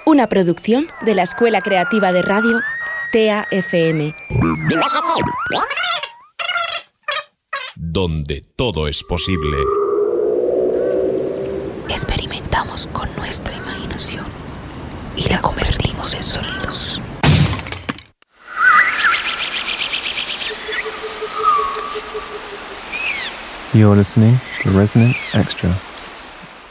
Una producción de la Escuela Creativa de Radio TEA-FM. Donde todo es posible. Experimentamos con nuestra imaginación y la convertimos en sonidos. You're listening to Resonance Extra.